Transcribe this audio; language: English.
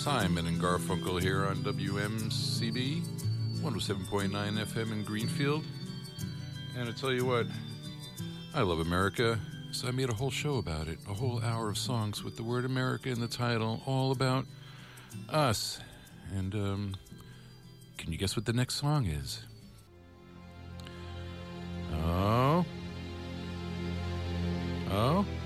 Simon and Garfunkel here on WMCB 107.9 FM in Greenfield. And I tell you what, I love America, so I made a whole show about it, a whole hour of songs with the word America in the title, all about us. And can you guess what the next song is? Oh?